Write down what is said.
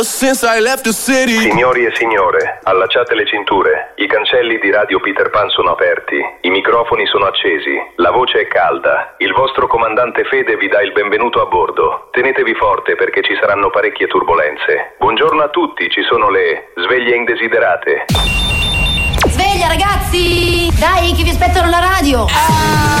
Since I left the city. Signori e signore, allacciate le cinture. I cancelli di Radio Peter Pan sono aperti. I microfoni sono accesi. La voce è calda. Il vostro comandante Fede vi dà il benvenuto a bordo. Tenetevi forte perché ci saranno parecchie turbolenze. Buongiorno a tutti, ci sono le sveglie indesiderate. Sveglia ragazzi! Dai che vi aspettano alla radio!